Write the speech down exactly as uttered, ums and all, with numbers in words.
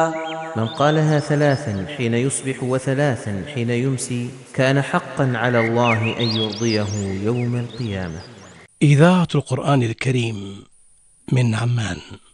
من قالها ثلاثا حين يصبح وثلاثا حين يمسي كان حقا على الله أن يرضيه يوم القيامة. إذاعة القرآن الكريم من عمان.